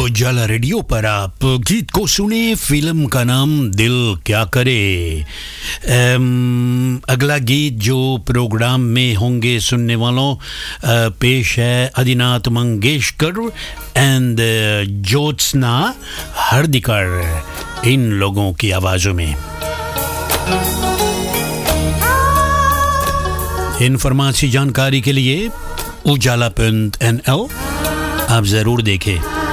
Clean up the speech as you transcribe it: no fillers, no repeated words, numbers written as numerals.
उजाला रेडियो पर आप गीत को सुने। फिल्म का नाम दिल क्या करे। अगला गीत जो प्रोग्राम में होंगे सुनने वालों, पेश है आदिनाथ मंगेशकर एंड ज्योत्सना हरदिकर, इन लोगों की आवाज़ों में। इन्फॉर्मेशन जानकारी के लिए ujaala.nl आप ज़रूर देखें।